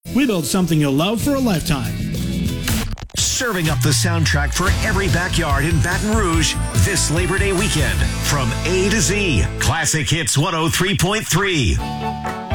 We build something you'll love for a lifetime. Serving up the soundtrack for every backyard in Baton Rouge this Labor Day weekend. From A to Z, Classic Hits 103.3.